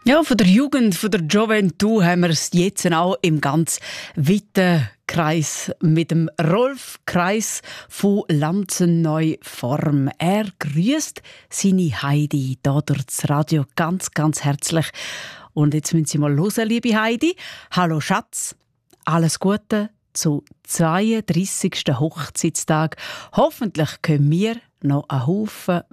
Ja, von der Jugend, von der Juventud haben wir es jetzt auch im ganz weiten Kreis mit dem Rolf Kreis von Lanzenneu-Form. Er grüßt seine Heidi hier durch das Radio ganz, ganz herzlich. Und jetzt müssen Sie mal hören, liebe Heidi. Hallo Schatz, alles Gute zu 32. Hochzeitstag. Hoffentlich können wir noch einen Haufen